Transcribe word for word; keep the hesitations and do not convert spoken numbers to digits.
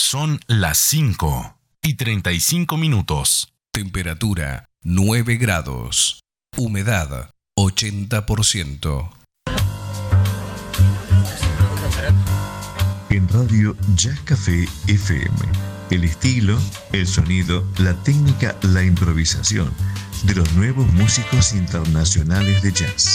Son las cinco y treinta y cinco minutos. Temperatura nueve grados. Humedad ochenta por ciento. En Radio Jazz Café F M. El estilo, el sonido, la técnica, la improvisación de los nuevos músicos internacionales de jazz.